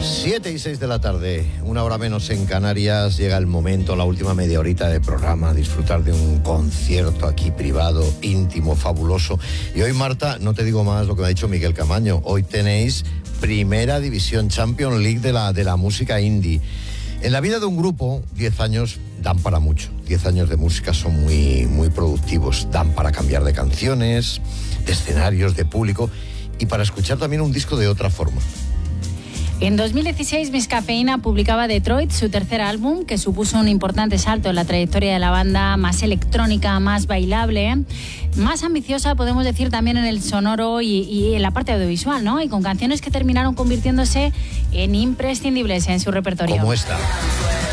7:06 de la tarde, una hora menos en Canarias. Llega el momento, la última media horita de programa, disfrutar de un concierto aquí privado, íntimo, fabuloso. Y hoy, Marta, no te digo más lo que me ha dicho Miguel Camaño. Hoy tenéis Primera División, Champions League de la música indie. En la vida de un grupo, 10 años dan para mucho. 10 años de música son muy productivos. Dan para cambiar de canciones, de escenarios, de público y para escuchar también un disco de otra forma. En 2016, Miss Cafeína publicaba Detroit, su tercer álbum, que supuso un importante salto en la trayectoria de la banda, más electrónica, más bailable, más ambiciosa, podemos decir, también en el sonoro y en la parte audiovisual, ¿no? Y con canciones que terminaron convirtiéndose en imprescindibles en su repertorio. Como esta.